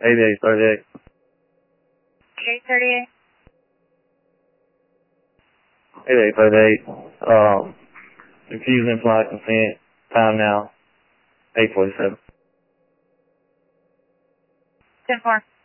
8838. 838. 8838. Refused implied consent. Time now. 8:47. 10-4.